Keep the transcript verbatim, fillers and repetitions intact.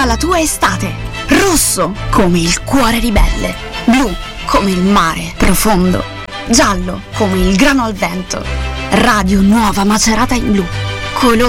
sarà la tua estate. Rosso come il cuore ribelle, blu come il mare profondo, giallo come il grano al vento. Radio Nuova Macerata in blu. Colore